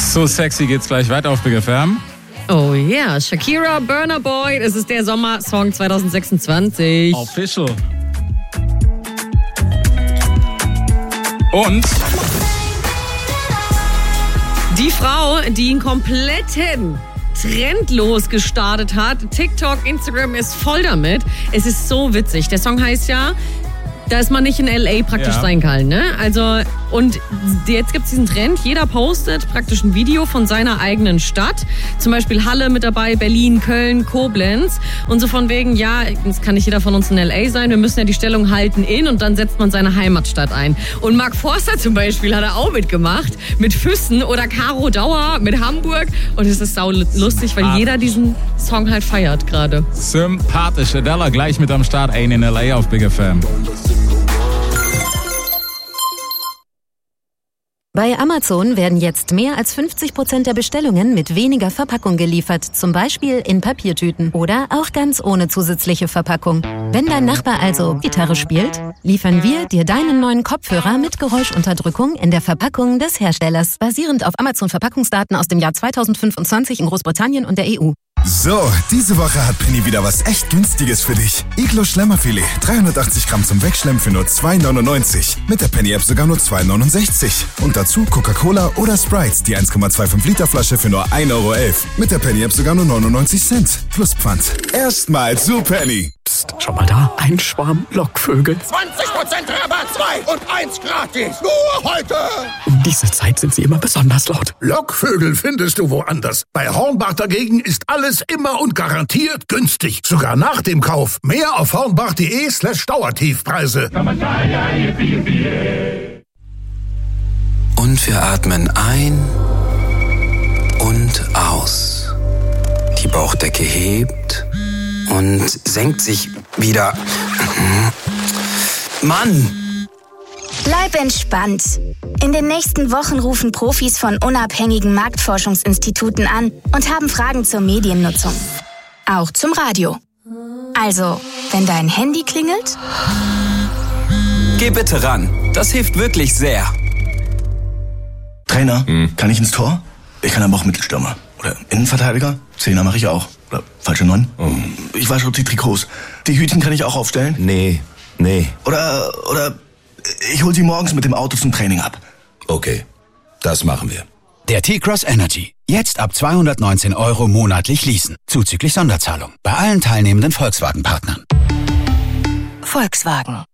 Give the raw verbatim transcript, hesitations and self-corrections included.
So sexy geht's gleich weiter auf Big F M. Oh yeah, Shakira, Burna Boy, es ist der Sommersong zwanzig sechsundzwanzig. Official. Und die Frau, die einen kompletten Trend losgestartet hat. TikTok, Instagram ist voll damit. Es ist so witzig. Der Song heißt ja, dass man nicht in L A praktisch ja. sein kann, ne? Also, und jetzt gibt es diesen Trend, jeder postet praktisch ein Video von seiner eigenen Stadt. Zum Beispiel Halle mit dabei, Berlin, Köln, Koblenz. Und so von wegen, ja, es kann nicht jeder von uns in L A sein, wir müssen ja die Stellung halten in und dann setzt man seine Heimatstadt ein. Und Mark Forster zum Beispiel hat er auch mitgemacht, mit Füssen oder Caro Dauer mit Hamburg. Und es ist sau lustig, weil jeder diesen Song halt feiert gerade. Sympathisch. Adela gleich mit am Start, ein in L A auf Big F M. Bei Amazon werden jetzt mehr als fünfzig Prozent der Bestellungen mit weniger Verpackung geliefert, zum Beispiel in Papiertüten oder auch ganz ohne zusätzliche Verpackung. Wenn dein Nachbar also Gitarre spielt, liefern wir dir deinen neuen Kopfhörer mit Geräuschunterdrückung in der Verpackung des Herstellers, basierend auf Amazon-Verpackungsdaten aus dem Jahr zweitausendfünfundzwanzig in Großbritannien und der E U. So, diese Woche hat Penny wieder was echt Günstiges für dich. Iglo Schlemmerfilet, dreihundertachtzig Gramm zum Wegschlemmen für nur zwei neunundneunzig. Mit der Penny-App sogar nur zwei neunundsechzig. Und dazu Coca-Cola oder Sprite, die eins Komma fünfundzwanzig Liter Flasche für nur ein Euro elf. Mit der Penny-App sogar nur neunundneunzig Cent. Plus Pfand. Erstmal zu Penny. Psst, schau mal da, ein Schwarm Lockvögel. zwanzig Prozent Rabatt, zwei und eins gratis. Nur heute. Um diese Zeit sind sie immer besonders laut. Lockvögel findest du woanders. Bei Hornbach dagegen ist alles immer und garantiert günstig. Sogar nach dem Kauf. Mehr auf hornbach.de slash Dauertiefpreise. Und wir atmen ein und aus. Die Bauchdecke hebt und senkt sich wieder. Mann! Bleib entspannt. In den nächsten Wochen rufen Profis von unabhängigen Marktforschungsinstituten an und haben Fragen zur Mediennutzung. Auch zum Radio. Also, wenn dein Handy klingelt... Geh bitte ran. Das hilft wirklich sehr. Trainer, hm. kann ich ins Tor? Ich kann aber auch Mittelstürmer. Oder Innenverteidiger? Zehner mache ich auch. Oder falsche Neun? Oh. Ich wasche auch die Trikots. Die Hütchen kann ich auch aufstellen? Nee, nee. Oder, oder ich hol sie morgens mit dem Auto zum Training ab. Okay, das machen wir. Der T-Cross Energy. Jetzt ab zweihundertneunzehn Euro monatlich leasen. Zuzüglich Sonderzahlung. Bei allen teilnehmenden Volkswagen-Partnern. Volkswagen.